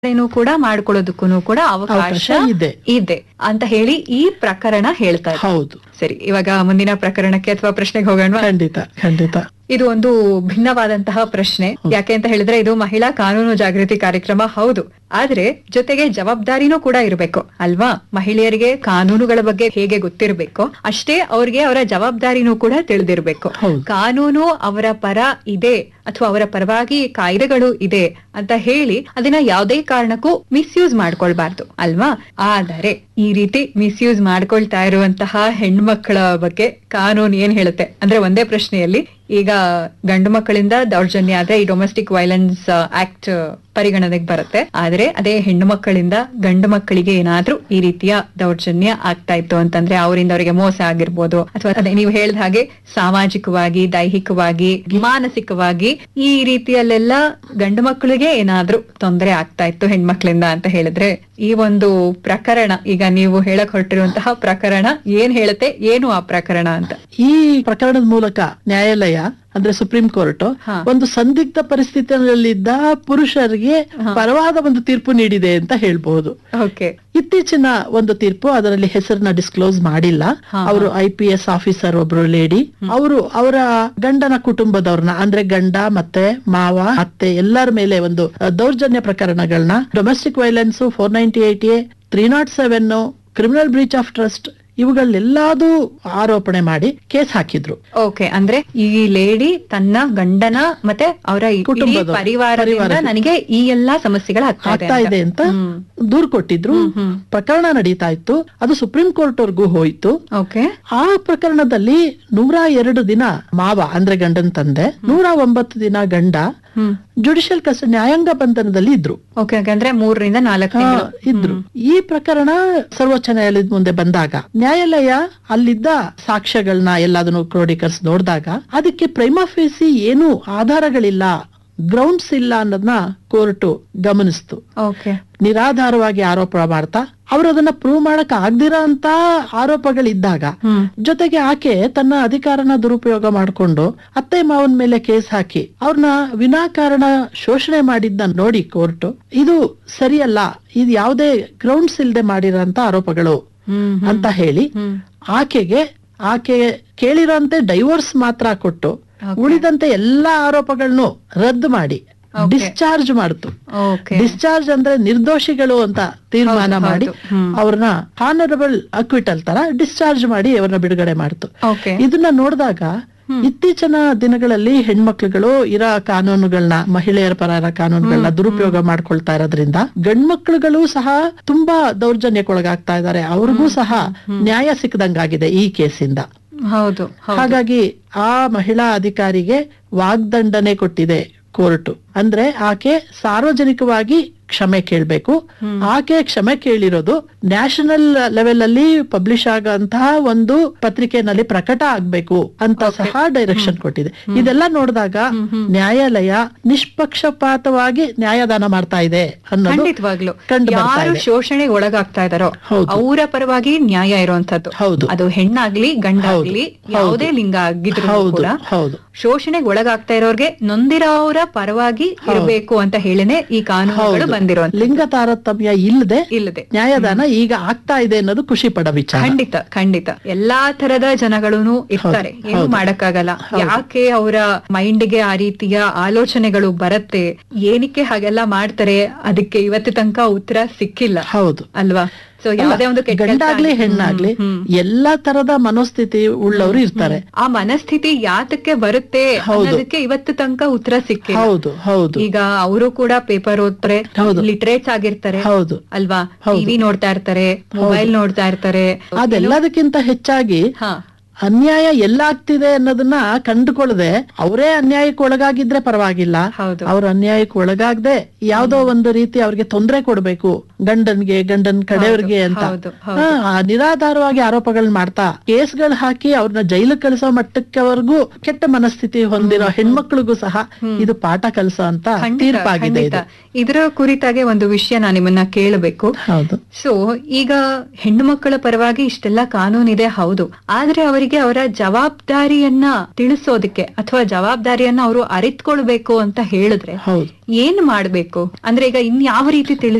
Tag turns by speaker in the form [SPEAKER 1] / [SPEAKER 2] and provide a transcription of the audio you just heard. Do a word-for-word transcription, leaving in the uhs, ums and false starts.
[SPEAKER 1] ಏನು ಕೂಡ ಮಾಡ್ಕೊಳ್ಳೋದಕ್ಕೂ ಕೂಡ ಅವಕಾಶ
[SPEAKER 2] ಇದೆ
[SPEAKER 1] ಇದೆ ಅಂತ ಹೇಳಿ ಈ ಪ್ರಕರಣ ಹೇಳ್ತಾ ಇದೆ.
[SPEAKER 2] ಹೌದು.
[SPEAKER 1] ಸರಿ, ಇವಾಗ ಮುಂದಿನ ಪ್ರಕರಣಕ್ಕೆ ಅಥವಾ ಪ್ರಶ್ನೆಗೆ ಹೋಗೋಣ.
[SPEAKER 2] ಖಂಡಿತ ಖಂಡಿತ.
[SPEAKER 1] ಇದು ಒಂದು ಭಿನ್ನವಾದಂತಹ ಪ್ರಶ್ನೆ. ಯಾಕೆ ಅಂತ ಹೇಳಿದ್ರೆ ಇದು ಮಹಿಳಾ ಕಾನೂನು ಜಾಗೃತಿ ಕಾರ್ಯಕ್ರಮ ಹೌದು, ಆದ್ರೆ ಜೊತೆಗೆ ಜವಾಬ್ದಾರಿನೂ ಕೂಡ ಇರಬೇಕು ಅಲ್ವಾ? ಮಹಿಳೆಯರಿಗೆ ಕಾನೂನುಗಳ ಬಗ್ಗೆ ಹೇಗೆ ಗೊತ್ತಿರಬೇಕು ಅಷ್ಟೇ ಅವ್ರಿಗೆ ಅವರ ಜವಾಬ್ದಾರಿನೂ ಕೂಡ ತಿಳಿದಿರ್ಬೇಕು. ಕಾನೂನು ಅವರ ಪರ ಇದೆ ಅಥವಾ ಅವರ ಪರವಾಗಿ ಕಾಯ್ದೆಗಳು ಇದೆ ಅಂತ ಹೇಳಿ ಅದನ್ನ ಯಾವುದೇ ಕಾರಣಕ್ಕೂ ಮಿಸ್ಯೂಸ್ ಮಾಡ್ಕೊಳ್ಬಾರ್ದು ಅಲ್ವಾ? ಆದರೆ ಈ ರೀತಿ ಮಿಸ್ಯೂಸ್ ಮಾಡ್ಕೊಳ್ತಾ ಇರುವಂತಹ ಹೆಣ್ಮಕ್ಳ ಬಗ್ಗೆ ಕಾನೂನು ಏನ್ ಹೇಳುತ್ತೆ ಅಂದ್ರೆ, ಒಂದೇ ಪ್ರಶ್ನೆಯಲ್ಲಿ ಈಗ ಗಂಡು ಮಕ್ಕಳಿಂದ ದೌರ್ಜನ್ಯ ಆದ್ರೆ ಈ ಡೊಮೆಸ್ಟಿಕ್ ವೈಲೆನ್ಸ್ ಆಕ್ಟ್ ಪರಿಗಣನೆಗೆ ಬರುತ್ತೆ. ಆದ್ರೆ ಅದೇ ಹೆಣ್ಣು ಮಕ್ಕಳಿಂದ ಗಂಡು ಮಕ್ಕಳಿಗೆ ಏನಾದ್ರೂ ಈ ರೀತಿಯ ದೌರ್ಜನ್ಯ ಆಗ್ತಾ ಇತ್ತು ಅಂತಂದ್ರೆ, ಅವರಿಂದ ಅವರಿಗೆ ಮೋಸ ಆಗಿರ್ಬೋದು ಅಥವಾ ಅದೇ ನೀವು ಹೇಳಿದ ಹಾಗೆ ಸಾಮಾಜಿಕವಾಗಿ, ದೈಹಿಕವಾಗಿ, ಮಾನಸಿಕವಾಗಿ ಈ ರೀತಿಯಲ್ಲೆಲ್ಲ ಗಂಡು ಮಕ್ಕಳಿಗೆ ಏನಾದ್ರೂ ತೊಂದರೆ ಆಗ್ತಾ ಇತ್ತು ಹೆಣ್ಮಕ್ಳಿಂದ ಅಂತ ಹೇಳಿದ್ರೆ, ಈ ಒಂದು ಪ್ರಕರಣ ಈಗ ನೀವು ಹೇಳಕ್ ಹೊರಟಿರುವಂತಹ ಪ್ರಕರಣ ಏನ್ ಹೇಳುತ್ತೆ, ಏನು ಆ ಪ್ರಕರಣ ಅಂತ?
[SPEAKER 2] ಈ ಪ್ರಕರಣದ ಮೂಲಕ ನ್ಯಾಯಾಲಯ ಅಂದ್ರೆ ಸುಪ್ರೀಂ ಕೋರ್ಟ್ ಒಂದು ಸಂದಿಗ್ಧ ಪರಿಸ್ಥಿತಿಯಲ್ಲಿದ್ದ ಪುರುಷರಿಗೆ ಪರವಾದ ಒಂದು ತೀರ್ಪು ನೀಡಿದೆ ಅಂತ ಹೇಳ್ಬಹುದು. ಇತ್ತೀಚಿನ ಒಂದು ತೀರ್ಪು, ಅದರಲ್ಲಿ ಹೆಸರನ್ನ ಡಿಸ್ಕ್ಲೋಸ್ ಮಾಡಿಲ್ಲ. ಅವರು ಐ ಪಿ ಎಸ್ ಆಫೀಸರ್ ಒಬ್ರು ಲೇಡಿ, ಅವರು ಅವರ ಗಂಡನ ಕುಟುಂಬದವ್ರನ್ನ ಅಂದ್ರೆ ಗಂಡ ಮತ್ತೆ ಮಾವ ಅತ್ತೆ ಎಲ್ಲರ ಮೇಲೆ ಒಂದು ದೌರ್ಜನ್ಯ ಪ್ರಕರಣಗಳನ್ನ domestic violence four ninety eight A three not seven criminal breach of trust ಇವುಗಳೆಲ್ಲಾದು ಆರೋಪಣೆ ಮಾಡಿ ಕೇಸ್ ಹಾಕಿದ್ರು.
[SPEAKER 1] ಓಕೆ, ಅಂದ್ರೆ ಈ ಲೇಡಿ ತನ್ನ ಗಂಡನ ಮತ್ತೆ ಅವರ ಕುಟುಂಬದ ಪರಿವಾರದಿಂದ ನನಗೆ ಈ ಎಲ್ಲಾ ಸಮಸ್ಯೆಗಳು ಆಗ್ತಾ ಇದೆ ಅಂತ
[SPEAKER 2] ದೂರು ಕೊಟ್ಟಿದ್ರು. ಪ್ರಕರಣ ನಡೀತಾ ಇತ್ತು, ಅದು ಸುಪ್ರೀಂ ಕೋರ್ಟ್ ವರ್ಗೂ ಹೋಯ್ತು.
[SPEAKER 1] ಓಕೆ,
[SPEAKER 2] ಆ ಪ್ರಕರಣದಲ್ಲಿ ನೂರ ಎರಡು ದಿನ ಮಾವ ಅಂದ್ರೆ ಗಂಡನ ತಂದೆ, ನೂರ ಒಂಬತ್ತು ದಿನ ಗಂಡ ಜುಡಿಷಿಯಲ್ ಕಸ್ಟಡಿ ನ್ಯಾಯಾಂಗ ಬಂಧನದಲ್ಲಿ ಇದ್ರು.
[SPEAKER 1] ಓಕೆ, ಅಂದ್ರೆ ಮೂರರಿಂದ ನಾಲ್ಕು
[SPEAKER 2] ಇದ್ರು. ಈ ಪ್ರಕರಣ ಸರ್ವೋಚ್ಚ ನ್ಯಾಯಾಲಯದ ಮುಂದೆ ಬಂದಾಗ ನ್ಯಾಯಾಲಯ ಅಲ್ಲಿದ್ದ ಸಾಕ್ಷ್ಯಗಳನ್ನ ಎಲ್ಲದನ್ನು ಕ್ರೋಢೀಕರಿಸಿ ನೋಡಿದಾಗ ಅದಕ್ಕೆ ಪ್ರೈಮಾ ಫೇಸಿ ಏನು ಆಧಾರಗಳಿಲ್ಲ, ಗ್ರೌಂಡ್ಸ್ ಇಲ್ಲ ಅನ್ನೋದನ್ನ ಕೋರ್ಟ್ ಗಮನಿಸ್ತು. ನಿರಾಧಾರವಾಗಿ ಆರೋಪ ಮಾಡ್ತಾ ಅವರು ಅದನ್ನ ಪ್ರೂವ್ ಮಾಡಕ್ ಆಗ್ದಿರೋ ಅಂತ ಆರೋಪಗಳಿದ್ದಾಗ, ಜೊತೆಗೆ ಆಕೆ ತನ್ನ ಅಧಿಕಾರನ ದುರುಪಯೋಗ ಮಾಡ್ಕೊಂಡು ಅತ್ತೆ ಮಾವನ ಮೇಲೆ ಕೇಸ್ ಹಾಕಿ ಅವ್ರನ್ನ ವಿನಾಕಾರಣ ಶೋಷಣೆ ಮಾಡಿದ್ದ ನೋಡಿ ಕೋರ್ಟ್ ಇದು ಸರಿಯಲ್ಲ, ಇದು ಯಾವುದೇ ಗ್ರೌಂಡ್ಸ್ ಇಲ್ದೆ ಮಾಡಿರೋಂತ ಆರೋಪಗಳು ಅಂತ ಹೇಳಿ ಆಕೆಗೆ ಆಕೆ ಕೇಳಿರೋಂತೆ ಡೈವೋರ್ಸ್ ಮಾತ್ರ ಕೊಟ್ಟು ಉಳಿದಂತೆ ಎಲ್ಲಾ ಆರೋಪಗಳನ್ನು ರದ್ದು ಮಾಡಿ ಡಿಸ್ಚಾರ್ಜ್ ಮಾಡ್ತು. ಡಿಸ್ಚಾರ್ಜ್ ಅಂದ್ರೆ ನಿರ್ದೋಷಿಗಳು ಅಂತ ತೀರ್ಮಾನ ಮಾಡಿ ಅವ್ರನ್ನ ಹಾನರಬಲ್ ಅಕ್ವಿಟಲ್ ತರ ಡಿಸ್ಚಾರ್ಜ್ ಮಾಡಿ ಅವ್ರನ್ನ ಬಿಡುಗಡೆ ಮಾಡ್ತು. ಇದನ್ನ ನೋಡಿದಾಗ ಇತ್ತೀಚಿನ ದಿನಗಳಲ್ಲಿ ಹೆಣ್ಮಕ್ಳುಗಳು ಇರೋ ಕಾನೂನುಗಳನ್ನ, ಮಹಿಳೆಯರ ಪರ ಕಾನೂನುಗಳನ್ನ ದುರುಪಯೋಗ ಮಾಡ್ಕೊಳ್ತಾ ಇರೋದ್ರಿಂದ ಗಂಡ್ಮಕ್ಳುಗಳು ಸಹ ತುಂಬಾ ದೌರ್ಜನ್ಯಕ್ಕೊಳಗಾಗ್ತಾ ಇದ್ದಾರೆ. ಅವ್ರಿಗೂ ಸಹ ನ್ಯಾಯ ಸಿಕ್ಕದಂಗಾಗಿದೆ ಈ ಕೇಸಿಂದ.
[SPEAKER 1] ಹೌದು.
[SPEAKER 2] ಹಾಗಾಗಿ ಆ ಮಹಿಳಾ ಅಧಿಕಾರಿಗೆ ವಾಗ್ದಂಡನೆ ಕೊಟ್ಟಿದೆ ಕೋರ್ಟ್. ಅಂದ್ರೆ ಆಕೆ ಸಾರ್ವಜನಿಕವಾಗಿ ಕ್ಷಮೆ ಕೇಳ್ಬೇಕು. ಆಕೆ ಕ್ಷಮೆ ಕೇಳಿರೋದು ನ್ಯಾಷನಲ್ ಲೆವೆಲ್ ಅಲ್ಲಿ ಪಬ್ಲಿಷ್ ಆಗಂತಹ ಒಂದು ಪತ್ರಿಕೆನಲ್ಲಿ ಪ್ರಕಟ ಆಗ್ಬೇಕು ಅಂತ ಸಹ ಡೈರೆಕ್ಷನ್ ಕೊಟ್ಟಿದೆ. ಇದೆಲ್ಲ ನೋಡಿದಾಗ ನ್ಯಾಯಾಲಯ ನಿಷ್ಪಕ್ಷಪಾತವಾಗಿ ನ್ಯಾಯದಾನ ಮಾಡ್ತಾ ಇದೆ ಅನ್ನೋದು ಕಂಡು ಬರ್ತಾ ಇದೆ.
[SPEAKER 1] ಶೋಷಣೆಗೆ ಒಳಗಾಗ್ತಾ ಇದಾರೋ ಅವರ ಪರವಾಗಿ ನ್ಯಾಯ ಇರುವಂತದ್ದು.
[SPEAKER 2] ಹೌದು,
[SPEAKER 1] ಅದು ಹೆಣ್ಣಾಗ್ಲಿ ಗಂಡಾಗ್ಲಿ ಯಾವುದೇ ಲಿಂಗ ಆಗಿದ್ರು ಕೂಡ ಶೋಷಣೆಗೆ ಒಳಗಾಗ್ತಾ ಇರೋರ್ಗೆ ನೊಂದಿರೋರ ಪರವಾಗಿ ಇರಬೇಕು ಅಂತ ಹೇಳಿನೇ ಈ ಕಾನೂನುಗಳು ಬಂದಿರೋ.
[SPEAKER 2] ಲಿಂಗ ತಾರತಮ್ಯ ಇಲ್ಲದೆ ಇಲ್ಲದೆ ನ್ಯಾಯದಾನ ಈಗ ಆಗ್ತಾ ಇದೆ ಅನ್ನೋದು ಖುಷಿ ಪಡೋ ವಿಚಾರ.
[SPEAKER 1] ಖಂಡಿತ ಖಂಡಿತ. ಎಲ್ಲಾ ತರದ ಜನಗಳೂ ಇರ್ತಾರೆ, ಏನು ಮಾಡಕ್ಕಾಗಲ್ಲ. ಯಾಕೆ ಅವರ ಮೈಂಡ್ಗೆ ಆ ರೀತಿಯ ಆಲೋಚನೆಗಳು ಬರುತ್ತೆ, ಏನಕ್ಕೆ ಹಾಗೆಲ್ಲ ಮಾಡ್ತಾರೆ, ಅದಕ್ಕೆ ಇವತ್ತು ತನಕ ಉತ್ತರ ಸಿಕ್ಕಿಲ್ಲ.
[SPEAKER 2] ಹೌದು
[SPEAKER 1] ಅಲ್ವಾ? ಸೊ ಯಾವುದೇ ಒಂದು
[SPEAKER 2] ಗಂಡಾಗ್ಲಿ ಹೆಣ್ಣಾಗ್ಲಿ ಎಲ್ಲಾ ತರದ ಮನೋಸ್ಥಿತಿ ಉಳ್ಳವರು ಇರ್ತಾರೆ.
[SPEAKER 1] ಆ ಮನಸ್ಥಿತಿ ಯಾತಕ್ಕೆ ಬರುತ್ತೆ ಅನ್ನೋದಕ್ಕೆ ಇವತ್ತು ತನಕ ಉತ್ತರ ಸಿಕ್ಕಿ.
[SPEAKER 2] ಹೌದು ಹೌದು.
[SPEAKER 1] ಈಗ ಅವರು ಕೂಡ ಪೇಪರ್ ಓದ್ತಾರೆ, ಲಿಟ್ರೇಟ್ಸ್ ಆಗಿರ್ತಾರೆ.
[SPEAKER 2] ಹೌದು
[SPEAKER 1] ಅಲ್ವಾ? ಟಿವಿ ನೋಡ್ತಾ ಇರ್ತಾರೆ, ಮೊಬೈಲ್ ನೋಡ್ತಾ ಇರ್ತಾರೆ.
[SPEAKER 2] ಅದೆಲ್ಲದಕ್ಕಿಂತ ಹೆಚ್ಚಾಗಿ ಅನ್ಯಾಯ ಎಲ್ಲಾಗ್ತಿದೆ ಅನ್ನೋದನ್ನ ಕಂಡುಕೊಳ್ಳದೆ ಅವರೇ ಅನ್ಯಾಯಕ್ಕೆ ಒಳಗಾಗಿದ್ರೆ ಪರವಾಗಿಲ್ಲ, ಅವ್ರ ಅನ್ಯಾಯಕ್ಕೆ ಒಳಗಾಗದೆ ಯಾವ್ದೋ ಒಂದು ರೀತಿ ಅವ್ರಿಗೆ ತೊಂದರೆ ಕೊಡ್ಬೇಕು, ಗಂಡನ್ಗೆ ಗಂಡನ್ ಕಡೆಯವ್ರಿಗೆ ಅಂತ
[SPEAKER 1] ಹೌದು, ಹೌದು.
[SPEAKER 2] ಹಾ, ಆ ನಿರಾಧಾರವಾಗಿ ಆರೋಪಗಳನ್ನ ಮಾಡ್ತಾ ಕೇಸ್ಗಳು ಹಾಕಿ ಅವ್ರನ್ನ ಜೈಲು ಕಳಿಸೋ ಮಟ್ಟಕ್ಕವರೆಗೂ ಕೆಟ್ಟ ಮನಸ್ಥಿತಿ ಹೊಂದಿರೋ ಹೆಣ್ಮಕ್ಳಿಗೂ ಸಹ ಇದು ಪಾಠ ಕಲಿಸೋ ಅಂತ
[SPEAKER 1] ಖಂಡಿತ,
[SPEAKER 2] ತೀರ್ಪಾಗಿದೆ
[SPEAKER 1] ಖಂಡಿತ.
[SPEAKER 2] ಇದು.
[SPEAKER 1] ಇದರ ಕುರಿತಾಗೆ ಒಂದು ವಿಷಯ ನಾನು ನಿಮ್ಮನ್ನ ಕೇಳಬೇಕು.
[SPEAKER 2] ಹೌದು.
[SPEAKER 1] ಸೊ ಈಗ ಹೆಣ್ಣು ಮಕ್ಕಳ ಪರವಾಗಿ ಇಷ್ಟೆಲ್ಲ ಕಾನೂನಿದೆ, ಹೌದು. ಆದ್ರೆ ಅವರಿಗೆ ಅವರ ಜವಾಬ್ದಾರಿಯನ್ನ ತಿಳಿಸೋದಕ್ಕೆ ಅಥವಾ ಜವಾಬ್ದಾರಿಯನ್ನ ಅವರು ಅರಿತ್ಕೊಳ್ಬೇಕು ಅಂತ ಹೇಳಿದ್ರೆ
[SPEAKER 2] ಹೌದು.
[SPEAKER 1] ಏನ್ ಮಾಡ್ಬೇಕು? ಅಂದ್ರೆ ಈಗ ಇನ್ ಯಾವ ರೀತಿ ತಿಳಿಸ್